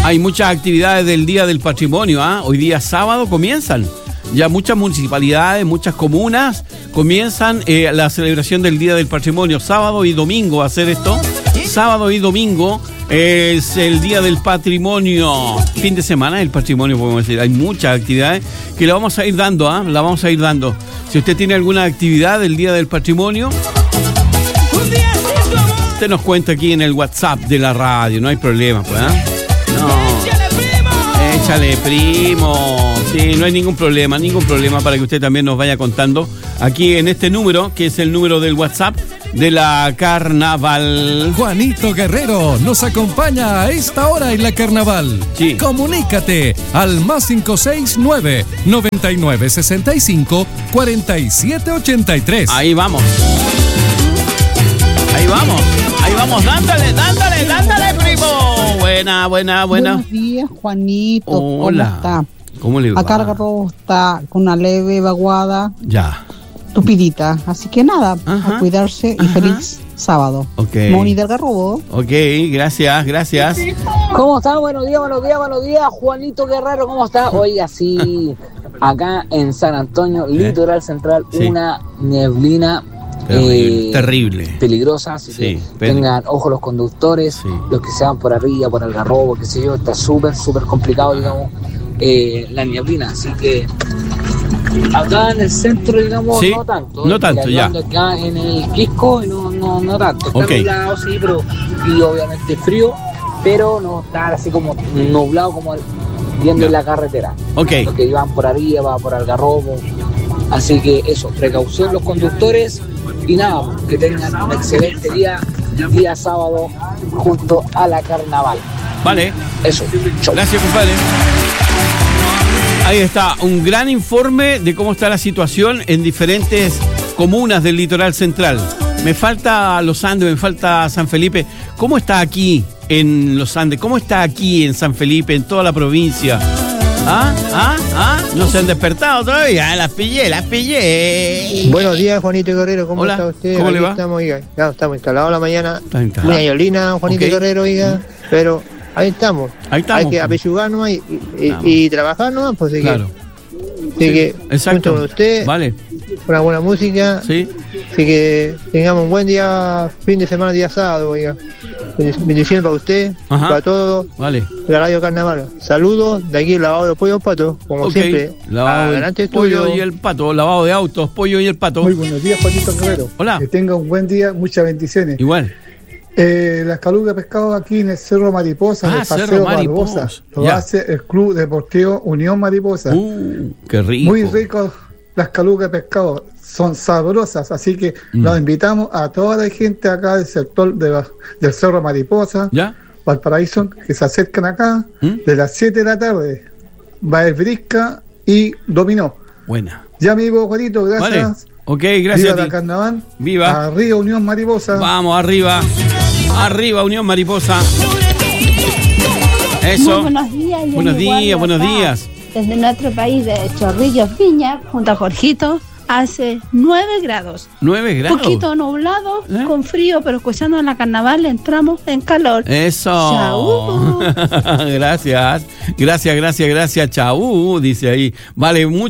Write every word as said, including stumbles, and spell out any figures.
Hay muchas actividades del Día del Patrimonio, ¿ah? ¿eh? Hoy día sábado comienzan. Ya muchas municipalidades, muchas comunas comienzan eh, la celebración del Día del Patrimonio. Sábado y domingo va a ser esto. Sábado y domingo es el Día del Patrimonio. Fin de semana el patrimonio, podemos decir. Hay muchas actividades que la vamos a ir dando, ¿ah? ¿eh? La vamos a ir dando. Si usted tiene alguna actividad del Día del Patrimonio, usted nos cuenta aquí en el WhatsApp de la radio. No hay problema, pues, ¿eh? No. Échale, primo. Sí, no hay ningún problema, ningún problema para que usted también nos vaya contando aquí en este número, que es el número del WhatsApp de la Carnaval. Juanito Guerrero nos acompaña a esta hora en la Carnaval. Sí. Comunícate al más cinco seis nueve, noventa y nueve, sesenta y cinco, cuarenta y siete ochenta y tres. Ahí vamos. Ahí vamos. Ahí vamos, dándole, dándole, dándole, primo. Buena, buena, buena. Buenos días, Juanito. Hola. ¿Cómo está? ¿Cómo le va? Acá Algarrobo está con una leve vaguada. Ya. Tupidita. Así que nada, Ajá. a cuidarse y Ajá. feliz sábado. Ok. Moni del Algarrobo. Ok, gracias, gracias. ¿Cómo está? Buenos días, buenos días, buenos días. Juanito Guerrero, ¿cómo está? Oiga, sí, acá en San Antonio, Litoral Central, Sí. una neblina Terrible, eh, terrible. peligrosa, así Sí, que pero- tengan ojo los conductores, Sí. los que se van por arriba, por Algarrobo, qué sé yo, está súper, súper complicado, digamos, eh, la neblina, así que acá en el centro, digamos, Sí, no tanto. no tanto, ya. Acá en el Quisco, no, no, no tanto, está Ok. nublado, sí, pero, y obviamente frío, pero no está así como nublado como el- viendo Ya. en la carretera. Ok. Los que iban por arriba, por Algarrobo. Así que eso, precaución los conductores y nada, que tengan un excelente día, día sábado junto a la Carnaval. Vale. Eso, chau. Gracias, compadre. Ahí está, un gran informe de cómo está la situación en diferentes comunas del litoral central. Me falta Los Andes, me falta San Felipe. ¿Cómo está aquí en Los Andes? ¿Cómo está aquí en San Felipe, en toda la provincia? ¿Ah? ¿Ah? ¿Ah? ¿No se han despertado todavía? Las pillé, las pillé. Buenos días, Juanito Guerrero, ¿cómo Hola, está usted? ¿cómo Aquí le va? estamos, oiga, ya estamos instalados la mañana. Está instalado. Una ayolina, Juanito Ok. Guerrero, oiga, pero ahí estamos. Ahí estamos. Hay que apechugar nomás y, y, Vamos. y trabajar nomás, pues así Claro. que, así que Exacto. junto con usted, Vale. una buena música, Sí. así que tengamos un buen día, fin de semana, día sábado, oiga. Bendiciones para usted, Ajá. para todos, Vale. la Radio Carnaval. Saludos, de aquí el lavado de pollo pato, como Ok. siempre. Lavado Adelante, del pollo estudio. y el pato. Lavado de autos, pollo y el pato. Muy buenos días, Juanito Guerrero. Hola. Que tenga un buen día, muchas bendiciones. Igual. Eh, las calugas de pescado aquí en el Cerro Mariposa, Ah, en el Paseo Cerro Barbosa. Mariposa. Lo Ya. hace el Club Deportivo Unión Mariposa. Uh, qué rico. Muy ricos las calugas de pescado, son sabrosas, así que Mm. los invitamos a toda la gente acá del sector de la- del Cerro Mariposa, ¿Ya? Valparaíso, que se acercan acá ¿Mm? de las siete de la tarde. Va a ir brisca y dominó. Buena. Ya, amigo Juanito, gracias. Vale. Ok, gracias Viva a la ti. Carnaval. Viva. Arriba Unión Mariposa. Vamos, arriba. Arriba, Unión Mariposa. Muy Eso. buenos días. Jenny Buenos días, Guardia buenos acá, días. Desde nuestro país de Chorrillos, Viña, junto a Jorgito, hace nueve grados. Nueve grados. Poquito nublado, ¿Eh? con frío, pero escuchando la carnaval entramos en calor. Eso. Chau. Gracias. Gracias, gracias, gracias. Chau, dice ahí. Vale, mucho.